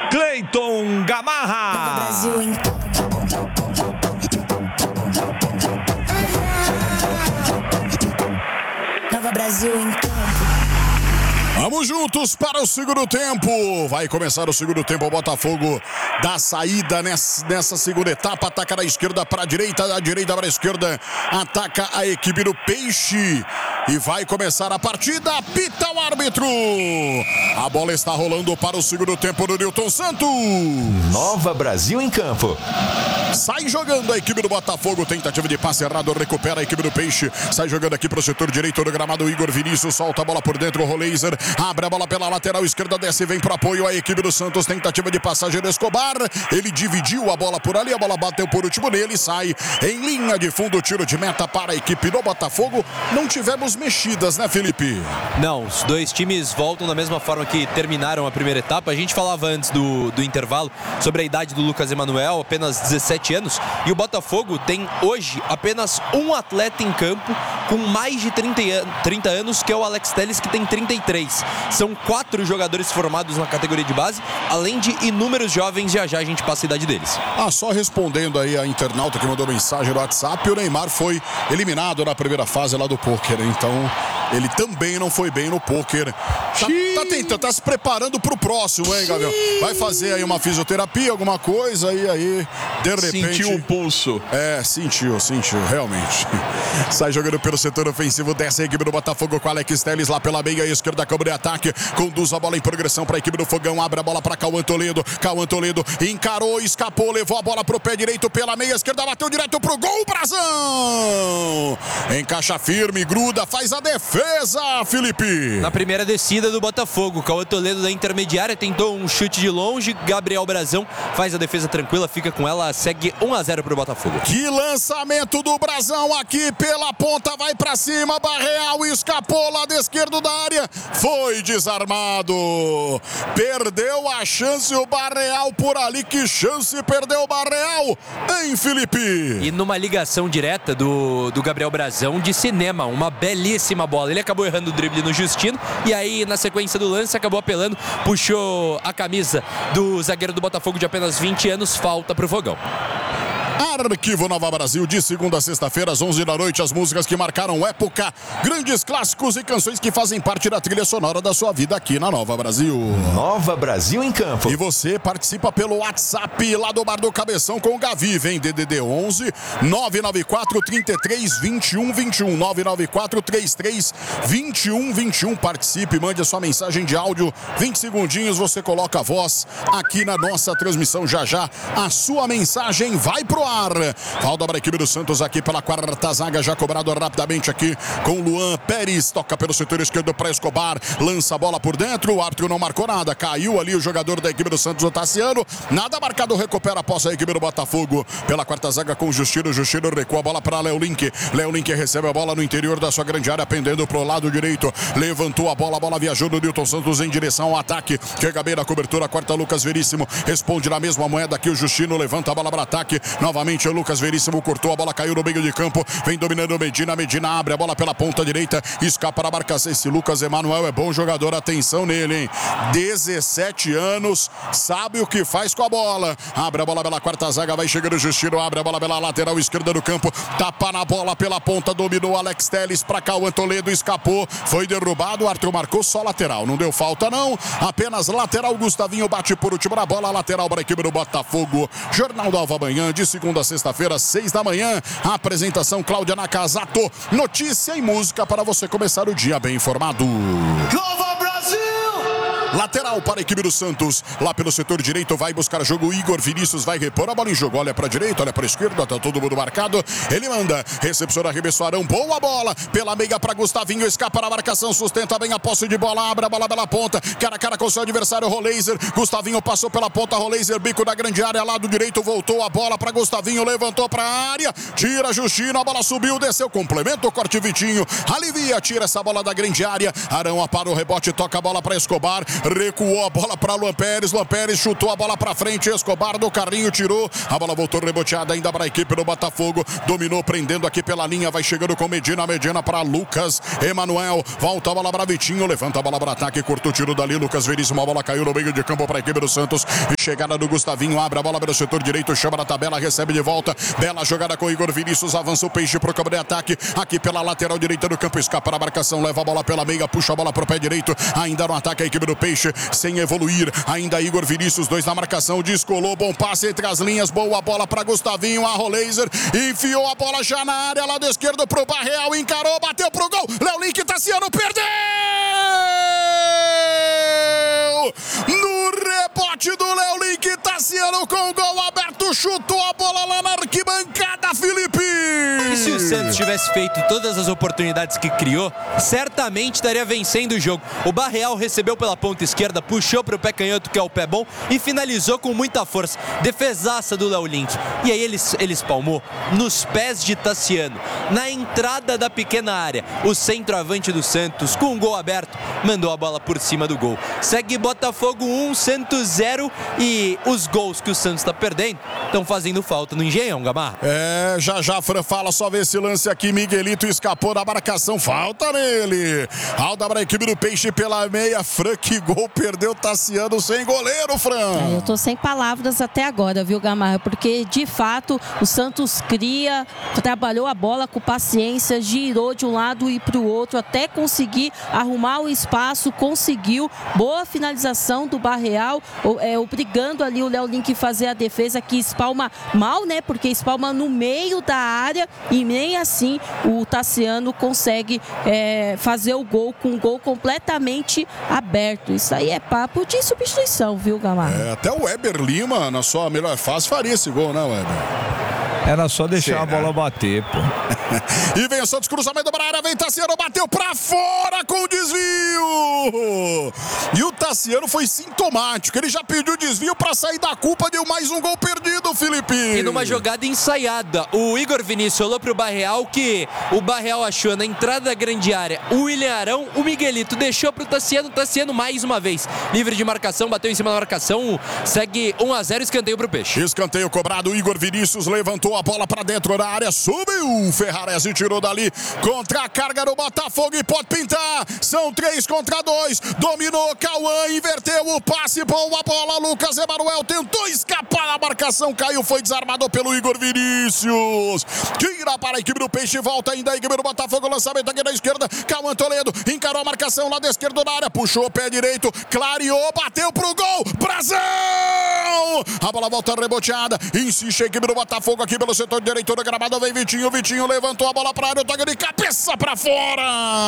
Cleiton Gamarra. Brasil em Nova Brasil em campo. Vamos juntos para o segundo tempo. Vai começar o segundo tempo. O Botafogo dá saída nessa segunda etapa. Ataca da esquerda para a direita, da direita para a esquerda. Ataca a equipe do Peixe. E vai começar a partida. Apita o árbitro. A bola está rolando para o segundo tempo do Nilton Santos. Nova Brasil em campo. Sai jogando a equipe do Botafogo. Tentativa de passe errado. Recupera a equipe do Peixe. Sai jogando aqui para o setor direito do gramado. Igor Vinícius solta a bola por dentro. O Roleiser abre a bola pela lateral esquerda. Desce e vem para apoio a equipe do Santos. Tentativa de passagem do Escobar. Ele dividiu a bola por ali. A bola bateu por último nele. Sai em linha de fundo. Tiro de meta para a equipe do Botafogo. Não tivemos mexidas, né, Felipe? Não, os dois times voltam da mesma forma que terminaram a primeira etapa. A gente falava antes do intervalo sobre a idade do Lucas Emanuel, apenas 17 anos. E o Botafogo tem hoje apenas um atleta em campo com mais de 30 anos, que é o Alex Telles, que tem 33. São 4 jogadores formados na categoria de base, além de inúmeros jovens. Já a gente passa a idade deles. Só respondendo aí a internauta que mandou mensagem no WhatsApp, o Neymar foi eliminado na primeira fase lá do pôquer. Então, ele também não foi bem no pôquer. Tá se preparando pro próximo, hein, Gabriel? Vai fazer aí uma fisioterapia, alguma coisa, e aí, de repente... Sentiu o pulso. Sentiu, realmente. Sai jogando pelo setor ofensivo, desce a equipe do Botafogo com Alex Telles lá pela meia esquerda, câmara de ataque, conduz a bola em progressão para a equipe do Fogão, abre a bola para Cauã Toledo, encarou, escapou, levou a bola pro pé direito pela meia esquerda, bateu direto pro gol, Brazão! Encaixa firme, gruda, faz a defesa, Felipe! Na primeira descida do Botafogo, Cauã Toledo da intermediária tentou um chute de longe, Gabriel Brazão faz a defesa tranquila, fica com ela, segue 1-0 pro Botafogo. Que lançamento do Brazão aqui pela ponta, vai pra cima, Barreal escapou lado esquerdo da área, foi desarmado, perdeu a chance o Barreal por ali. Que chance perdeu o Barreal, hein, Felipe? E numa ligação direta do Gabriel Brazão de cinema, uma belíssima bola, ele acabou errando o drible no Justino e aí na sequência do lance acabou apelando, puxou a camisa do zagueiro do Botafogo de apenas 20 anos, falta pro Fogão. Arquivo Nova Brasil, de segunda a sexta-feira, às 11 da noite, as músicas que marcaram época, grandes clássicos e canções que fazem parte da trilha sonora da sua vida aqui na Nova Brasil. Nova Brasil em campo. E você participa pelo WhatsApp lá do Bar do Cabeção com o Gavi, vem DDD 11 994 33 21 21 994 33 21 21. Participe, mande a sua mensagem de áudio, 20 segundinhos, você coloca a voz aqui na nossa transmissão. Já a sua mensagem vai pro ar. Falta para a equipe do Santos aqui pela quarta zaga, já cobrado rapidamente aqui com Luan Pérez, toca pelo setor esquerdo para Escobar, lança a bola por dentro, o árbitro não marcou nada, caiu ali o jogador da equipe do Santos, o Tassiano, nada marcado, recupera a posse a equipe do Botafogo pela quarta zaga com o Justino recua a bola para Léo Link recebe a bola no interior da sua grande área, pendendo pro lado direito, levantou a bola viajou no Nilton Santos em direção ao ataque, chega bem na cobertura, corta Lucas Veríssimo, responde na mesma moeda aqui o Justino, levanta a bola para ataque, novamente o Lucas Veríssimo cortou, a bola caiu no meio de campo, vem dominando o Medina abre a bola pela ponta direita, escapa na marcação. Esse Lucas Emanuel é bom jogador, atenção nele, hein? 17 anos, sabe o que faz com a bola, abre a bola pela quarta zaga, vai chegando o Justino, abre a bola pela lateral esquerda do campo, tapa na bola pela ponta, dominou Alex Telles para Cauã Toledo, escapou, foi derrubado, o Arthur marcou só lateral, não deu falta não, apenas lateral. Gustavinho bate por último na bola, lateral para a equipe do Botafogo. Jornal da Alva Manhã, de segunda a sexta-feira, 6 da manhã, a apresentação Cláudia Nakazato, notícia e música para você começar o dia bem informado. Nova Brasil! Lateral para a equipe do Santos, lá pelo setor direito, vai buscar jogo, Igor Vinícius vai repor a bola em jogo, olha para a direita, olha para a esquerda, tá todo mundo marcado, ele manda, recepciona, arremessou Arão, boa bola, pela meia para Gustavinho, escapa na marcação, sustenta bem a posse de bola, abre a bola pela ponta, cara a cara com seu adversário, Roleiser, Gustavinho passou pela ponta, Roleiser, bico da grande área, lado direito, voltou a bola para Gustavinho, levantou para a área, tira Justino, a bola subiu, desceu, complemento, corte Vitinho, alivia, tira essa bola da grande área, Arão apara o rebote, toca a bola para Escobar, recuou a bola para Luan Pérez chutou a bola para frente, Escobar do carrinho, tirou, a bola voltou reboteada ainda para a equipe do Botafogo, dominou, prendendo aqui pela linha, vai chegando com Medina para Lucas Emanuel, volta a bola para Vitinho, levanta a bola para ataque, curto o tiro dali, Lucas Veríssimo, a bola caiu no meio de campo para a equipe do Santos, chegada do Gustavinho, abre a bola pelo setor direito, chama na tabela, recebe de volta, bela jogada com Igor Vinícius, avança o Peixe pro campo de ataque, aqui pela lateral direita do campo, escapa na marcação, leva a bola pela meia, puxa a bola pro pé direito, ainda no ataque a equipe do Peixe, sem evoluir, ainda Igor Vinícius, 2 na marcação, descolou, bom passe entre as linhas, boa bola para Gustavinho, Arro Laser, enfiou a bola já na área, lado esquerdo pro Barreal, encarou, bateu pro gol, Léo Link, Tassiano, perdeu! No rebote do Léo Link, Tassiano com o gol aberto, chutou a bola lá na arquibancada, Felipe! E se o Santos tivesse feito todas as oportunidades que criou, certamente estaria vencendo o jogo. O Barreal recebeu pela ponta esquerda, puxou para o pé canhoto, que é o pé bom, e finalizou com muita força. Defesaça do Léo Link. E aí ele espalmou nos pés de Tassiano, na entrada da pequena área. O centroavante do Santos, com o gol aberto, mandou a bola por cima do gol. Segue Botafogo 1, Santos 0, e os gols que o Santos está perdendo estão fazendo falta no Engenhão, Gamarra. Já Fran fala, só ver esse lance aqui, Miguelito escapou da marcação, falta nele. Alda para a equipe do Peixe pela meia, Fran, que gol, perdeu Tassiano sem goleiro, Fran. Eu tô sem palavras até agora, viu, Gamarra? Porque, de fato, o Santos trabalhou a bola com paciência, girou de um lado e para o outro, até conseguir arrumar o espaço, conseguiu, boa finalização do Barreal, obrigando ali o Léo Link fazer a defesa, que espalma mal, né? Porque espalma no meio da área e nem assim o Tassiano consegue fazer o gol, com o gol completamente aberto. Isso aí é papo de substituição, viu, Gamarra? Até o Weber Lima, na sua melhor fase, faria esse gol, né, Weber? Era só deixar a bola bater, pô. E vem o Santos, cruzamento para a área, vem Tassiano, bateu para fora com o desvio. E o Tassiano foi sintomático, ele já pediu desvio para sair da culpa, deu mais um gol perdido, Felipe. E numa jogada ensaiada, o Igor Vinícius olhou pro Barreal, que o Barreal achou na entrada da grande área o William Arão, o Miguelito deixou pro Tassiano mais uma vez, livre de marcação, bateu em cima da marcação, segue 1-0, escanteio pro Peixe. Escanteio cobrado, Igor Vinícius levantou a bola para dentro da área, subiu, Ferrarese tirou dali, contra a carga do Botafogo e pode pintar, são 3 contra 2, dominou Cauã, inverteu o passe, boa bola, Lucas Emanuel tentou escapar da marcação, caiu, foi desarmado pelo Igor Vinícius, tira para a equipe do Peixe, volta ainda a equipe do Botafogo, lançamento aqui na esquerda, Cauã Toledo, encarou a marcação, lado esquerdo da área, puxou o pé direito, clareou, bateu pro gol, Brasil! A bola volta reboteada, insiste a equipe do Botafogo aqui pelo setor direito do gramado, vem Vitinho levantou a bola para a área, toca de cabeça para fora.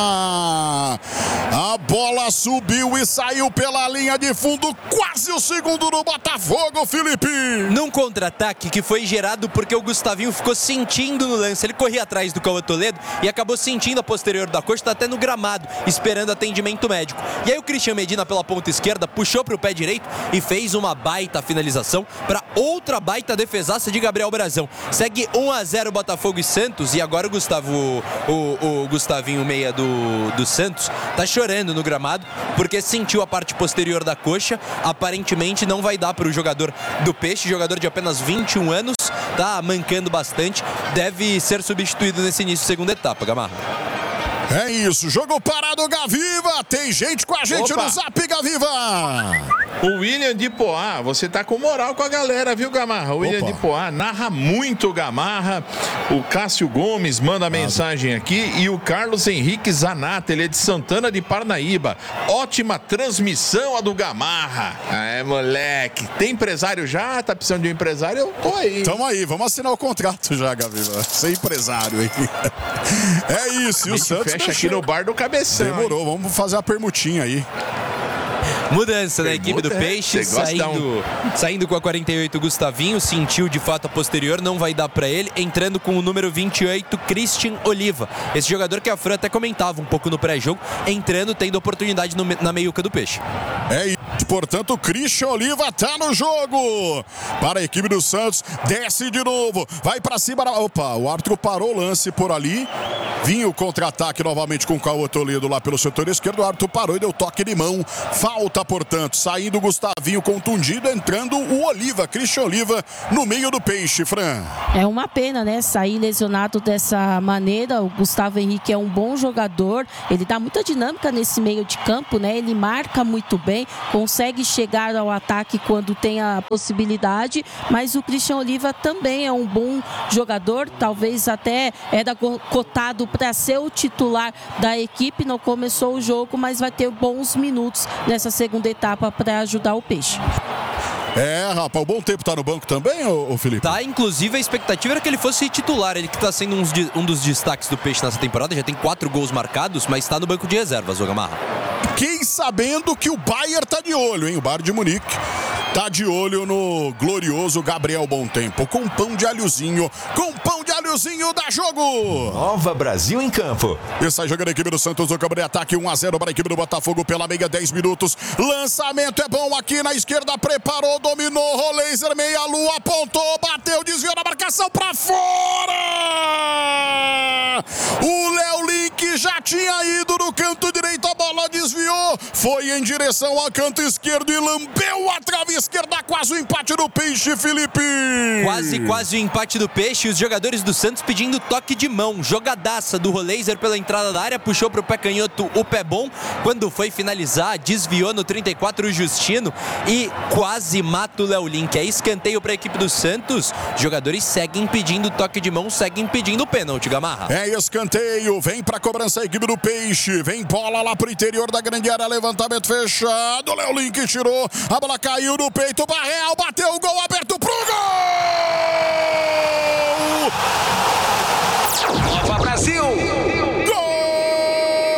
A bola subiu e saiu pela linha de fundo, quase o segundo do Botafogo, Felipe. Num contra-ataque que foi gerado porque o Gustavinho ficou sentindo no lance, ele corria atrás do Cauã Toledo e acabou sentindo a posterior da coxa, tá até no gramado, esperando atendimento médico. E aí o Christian Medina pela ponta esquerda puxou pro pé direito e fez uma baita finalização para outra baita defesaça de Gabriel Brazão. Segue 1-0 Botafogo e Santos, e agora o Gustavinho, meia do Santos, tá chorando no gramado porque sentiu a parte posterior da coxa. Aparentemente não vai dar para o jogador do Peixe, jogador de apenas 21 anos, tá mancando bastante, deve ser substituído nesse início da segunda etapa, Gamarra. É isso, jogo parado, Gaviva, tem gente com a gente no Zap, Gaviva. O William de Poá, você tá com moral com a galera, viu, Gamarra? O William de Poá narra muito, Gamarra. O Cássio Gomes manda mensagem aqui e o Carlos Henrique Zanata, ele é de Santana de Parnaíba. Ótima transmissão a do Gamarra. Moleque. Tem empresário já? Tá precisando de um empresário? Eu tô aí. Tamo aí, vamos assinar o contrato já, Gaviva. Ser empresário aí. É isso, e o Santos fecha aqui no bar do Cabeção. Demorou, vamos fazer a permutinha aí. Mudança na equipe do Peixe, saindo com a 48 Gustavinho, sentiu de fato a posterior, não vai dar pra ele, entrando com o número 28 Christian Oliva, esse jogador que a Fran até comentava um pouco no pré-jogo, entrando, tendo oportunidade na meiuca do Peixe. É isso, portanto, Christian Oliva tá no jogo para a equipe do Santos, desce de novo, vai pra cima, opa, o árbitro parou o lance por ali, vinha o contra-ataque novamente com o Cauã Toledo lá pelo setor esquerdo, o árbitro parou e deu toque de mão, falta falta, portanto. Saindo o Gustavinho contundido, entrando o Oliva, Christian Oliva, no meio do Peixe, Fran. É uma pena, né, sair lesionado dessa maneira. O Gustavo Henrique é um bom jogador, ele dá muita dinâmica nesse meio de campo, né? Ele marca muito bem, consegue chegar ao ataque quando tem a possibilidade, mas o Christian Oliva também é um bom jogador, talvez até era cotado para ser o titular da equipe. Não começou o jogo, mas vai ter bons minutos nessa segunda etapa para ajudar o Peixe. Rapaz, o Bom Tempo tá no banco também, ô Felipe? Tá, inclusive a expectativa era que ele fosse titular. Ele que tá sendo um dos destaques do Peixe nessa temporada, já tem 4 gols marcados, mas tá no banco de reservas, o Gamarra. Fiquei sabendo que o Bayern tá de olho, hein? O Bayern de Munique tá de olho no glorioso Gabriel Bom Tempo. Com pão de alhozinho, dá jogo! Nova Brasil em campo. E sai jogando a equipe do Santos, o campo de ataque, 1-0 para a equipe do Botafogo pela meia, 10 minutos. Lançamento é bom aqui na esquerda, preparou, dominou, Roleiser, meia-lua, apontou, bateu, desviou na marcação para fora! O Léo Link já tinha ido no canto direito, a bola desviou, foi em direção ao canto esquerdo e lambeu a trave esquerda, quase o empate do Peixe, Felipe! Quase o empate do Peixe, os jogadores do Santos pedindo toque de mão, jogadaça do Roleiser pela entrada da área, puxou pro pé canhoto o pé bom, quando foi finalizar, desviou no 34 o Justino e quase mata o Léo Link. É escanteio para a equipe do Santos, jogadores seguem pedindo toque de mão, seguem pedindo pênalti, Gamarra. É escanteio, vem pra cobrança a equipe do Peixe, vem bola lá pro interior da grande área, levantamento fechado, Léo Link tirou, a bola caiu no peito, Barreal bateu o gol aberto pro gol!